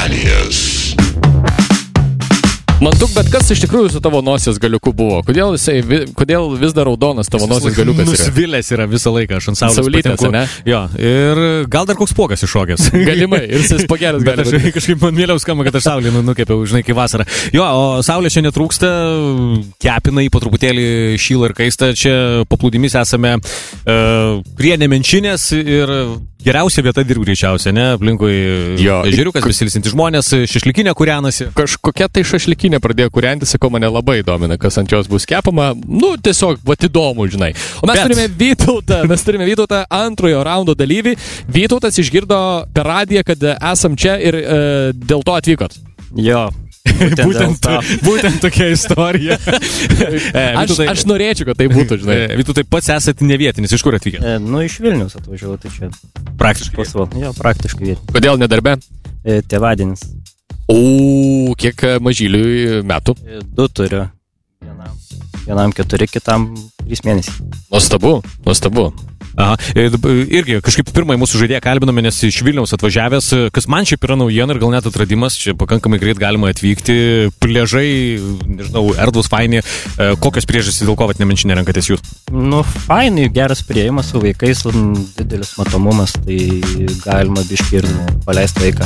aktualijas. Mantuk, bet kas iš tikrųjų su tavo nosies galiuku buvo? Kodėl vis dar raudonas tavo nosies galiukas yra? Nusvilęs yra visą laiką, aš ant Saulytės, patinku. ne? Jo, ir gal dar koks pokas iššokęs. Galimai, ir jis pageras Bet gali. aš kažkaip man mieliau skamba, kad aš saulį nukėpiau, žinai, kai vasarą. Jo, o saulė čia netrūksta, kepinai po truputėlį šyla ir kaista. Čia paplūdimis esame prie Nemenčinės ir geriausia vieta dirbti greičiausia, ne? Aplinkui ežeriukas, besilsinti žmonės, šašlikinė kūrenasi. Kažkokia tai šašlikinė pradėjo kūrenti, sako, mane labai domina, kas ant jos bus kepama. Nu, tiesiog, vat įdomu, žinai. O mes turime Vytautą antrojo raundo dalyvį. Vytautas išgirdo per radiją, kad esam čia ir dėl to atvykot. Jo. Būtent tokia istorija. Aš norėčiau, kad tai būtų, žinai. Vytautai, pats esate nevietinis, iš kur atvykę? Iš Vilniaus atvažiavau, tai čia. Praktiškai. Jo, praktiškai vietinis. Kodėl nedarbe? Tėvadienis. Kiek mažyliui metų? 2 turiu. Vienam 4, kitam 3 mėnesiai. Nuostabu. Aha, irgi kažkaip pirmąjį mūsų žaidėją kalbinome, nes iš Vilniaus atvažiavęs, kas man šiaip yra naujiena ir gal net atradimas, čia pakankamai greit galima atvykti, pliažai, nežinau, erdvus, faini, kokios priežastys dėl ko Nemenčinė renkatės jūs? Nu, fainai, geras priėjimas su vaikais, didelis matomumas, tai galima biškį ir paleisti vaiką.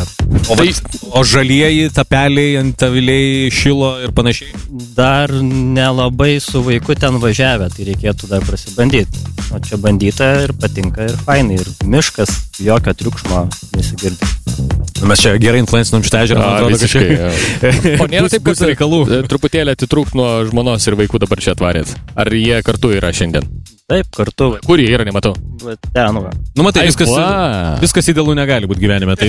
O žalieji, tapeliai, antaviliai, šilo ir panašiai? Dar nelabai su vaiku ten važiavę, tai reikėtų dar prasibandyti. O čia bandyta ir patinka ir fainai, ir miškas, jokio triukšmo nesigirdi. Mes čia gerai influencinam šitą ežerą, man atrodo, visiškai. O nėra taip, kad reikalų truputėlį atitrūkt nuo žmonos ir vaikų dabar čia atvarėt? Ar jie kartu yra šiandien? Taip, kartu. Kur jie yra, nematau? Ten, va. Nu, matai, viskas idealu negali būti gyvenime. Tai.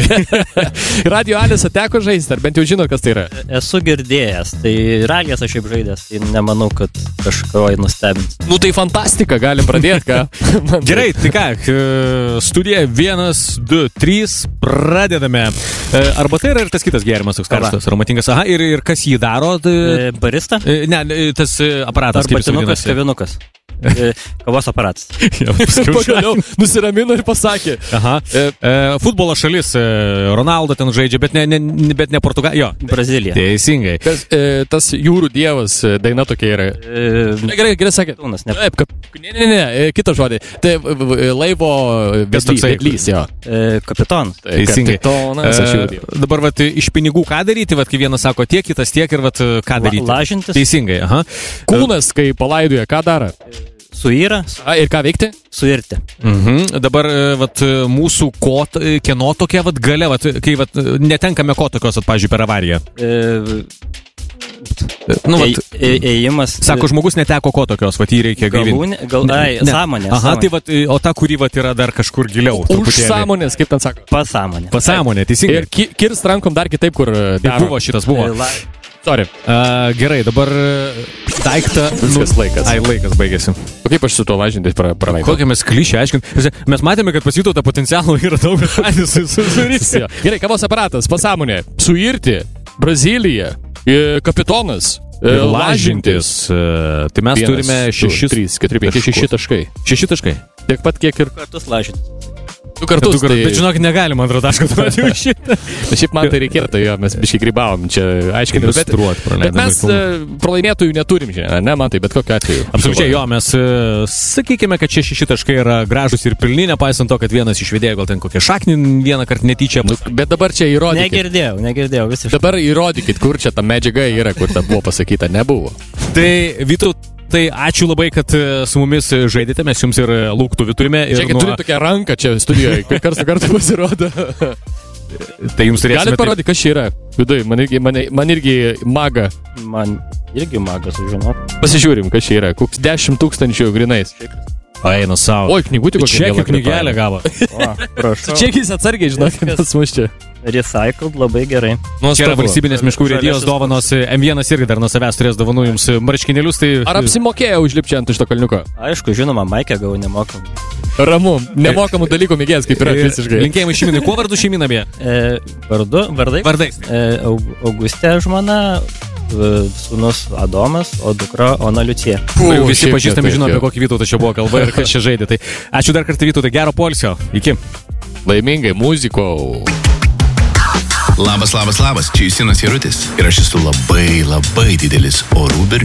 Radio Alisą teko žaisti, ar bent jau žino, kas tai yra? Esu girdėjęs, tai radijas aš šiaip žaidęs, tai nemanau, kad kažko nustebins. Nu, tai fantastika, galim pradėti, ką? Gerai, tai ką, studija 1, 2, 3, pradedame. Arba tai yra ir tas kitas gėrimas, toks karstas, aromatingas. Aha, ir kas jį daro? Barista? Ne, tas aparatas. Arbatinukas, kavinukas. Kavos aparatas. Pagaliau nusiramino ir pasakė. Aha. Futbolo šalis, Ronaldo ten žaidžia, bet ne Portugalija. Brazilija. Teisingai. Tas jūrų dievas, daina tokia yra. Gerai sakė. Ne, kitą žodį. Tai laivo vedlys, jo. Kapitonas. Teisingai. Kapitonas, aš jūrų dievas. Dabar, iš pinigų ką daryti, kai vienas sako tiek, kitas tiek ir ką daryti? Lažintis. Teisingai, aha. Kūnas, kai palaidoja, ką daro? Suyra. Ir ką veikti? Suirti. Dabar mūsų kieno tokia galia, kai netenkame tokios, pavyzdžiui, per avariją. Ėjimas. Sako, žmogus neteko tokios, jį reikia gaivinti. Sąmonės. Aha, tai o ta, kuri yra dar kažkur giliau. Už sąmonės, kaip ten sako? Pasąmonė. Pasąmonė, teisingai. Ir kirst rankom dar kitaip, kur buvo šitas buvo. Sorry. Gerai, dabar daiktą. Viskas laikas. Laikas baigėsi. O kaip aš su tuo važinti pralaikau? Kokią mes klišę aiškinti? Mes matėme, kad pas Vytautą potencialų yra daug sudaryti. Gerai, kavos aparatas, pasąmonė, suirti, Brazilija, kapitonas, lažintis. Tai mes turime 6, 3, 4, 5, 6 taškai. 6 taškai. Tiek pat, kiek ir kartus lažintis. 2 kartus. Bet žinok, negalima antro taško duoti už šitą. Šiaip man tai reikėtų, jo, mes biškai grybavom čia aiškinti. Bet mes pralaimėtojų neturim šiandien, ne, man tai bet kokiu atveju. Absoliučiai, jo, mes sakykime, kad čia 6 taškai yra gražus ir pilni, nepaisant to, kad vienas iš vedėjų gal ten kokią šaknį vieną kartą netyčia. Bet dabar čia įrodykit. Negirdėjau visiškai. Dabar įrodykit, kur čia ta medžiaga yra, kur ta buvo pasakyta, nebuvo. Tai Vytaut, tai ačiū labai, kad su mumis žaidėte, mes jums ir lauktuvį turime. Žiūrėkit, turim tokią ranką čia studijoje, kai kartą pasirodo. Tai jums turėsime... Galit parodyti, kas čia yra? Vidui, man irgi maga. Man irgi magas, žinot. Pasižiūrim, kas čia yra. Koks 10 000 grinais. Eina savo. Oi, knygutį kokią. Čekį knygelę gavo. Prašau. Čekis atsargiai, žinokit, pas mus čia. Recycled labai gerai. Čia yra valstybinės miškų urėdijos dovanos. M1 irgi dar nuo savęs turės dovanų jums marškinėlius. Tai... Ar apsimokėjo užlipti ant iš to kalniuko? Aišku, žinoma, Maikė gavau nemokamų. Ramu, nemokamų dalykų mėgės, kaip yra visiškai. Linkėjimai šeiminai. Kuo vardu šeimina beje? Vardai? Vardais. Augustė žmona, sūnus Adomas, o dukra Ona Liucija. Visi pažįstami žino, apie kokį Vytautą čia buvo kalba ir kas čia žaidė. Tai ačiū dar kartą Vytautai, gero poilsio. Iki. Laimingai muziko. Labas, čia Justinas Jarutis ir aš esu labai didelis orų berniukas.